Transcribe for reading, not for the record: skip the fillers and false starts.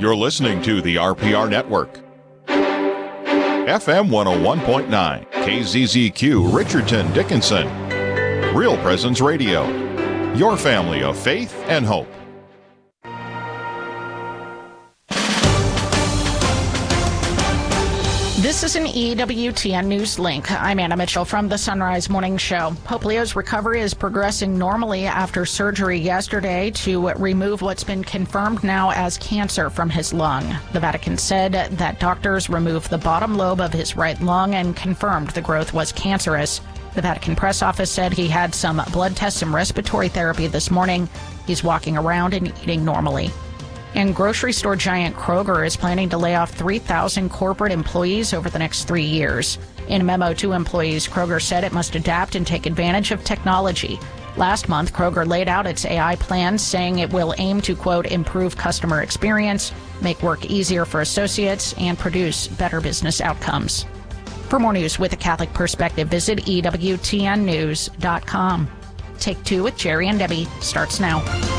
You're listening to the RPR Network. FM 101.9, KZZQ, Richardson, Dickinson. Real Presence Radio. Your family of faith and hope. This is an EWTN News Link. I'm Anna Mitchell from the Sunrise Morning Show. Pope Leo's recovery is progressing normally after surgery yesterday to remove what's been confirmed now as cancer from his lung. The Vatican said that doctors removed the bottom lobe of his right lung and confirmed the growth was cancerous. The Vatican press office said he had some blood tests and respiratory therapy this morning. He's walking around and eating normally. And grocery store giant Kroger is planning to lay off 3,000 corporate employees over the next 3 years. In a memo to employees, Kroger said it must adapt and take advantage of technology. Last month, Kroger laid out its AI plan, saying it will aim to, quote, improve customer experience, make work easier for associates, and produce better business outcomes. For more news with a Catholic perspective, visit EWTNnews.com. Take Two with Jerry and Debbie starts now.